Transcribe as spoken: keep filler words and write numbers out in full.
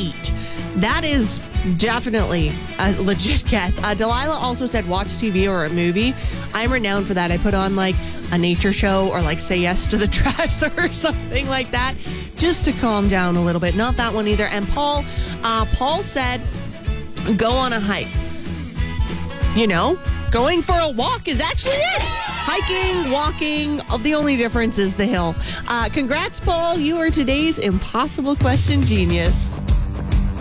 eat. That is definitely a legit guess. Uh, Delilah also said watch T V or a movie. I'm renowned for that. I put on like a nature show or like Say Yes to the Dress or something like that just to calm down a little bit. Not that one either. And Paul, uh, Paul said go on a hike. You know, going for a walk is actually it. Hiking, walking, the only difference is the hill. Uh, congrats, Paul. You are today's Impossible Question Genius.